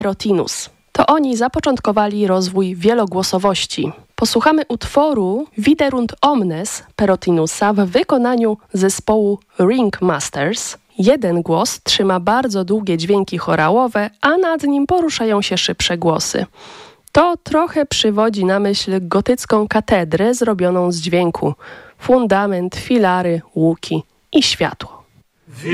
Perotinus. To oni zapoczątkowali rozwój wielogłosowości. Posłuchamy utworu Viderunt omnes Perotinusa w wykonaniu zespołu Ringmasters. Jeden głos trzyma bardzo długie dźwięki chorałowe, a nad nim poruszają się szybsze głosy. To trochę przywodzi na myśl gotycką katedrę zrobioną z dźwięku. Fundament, filary, łuki i światło.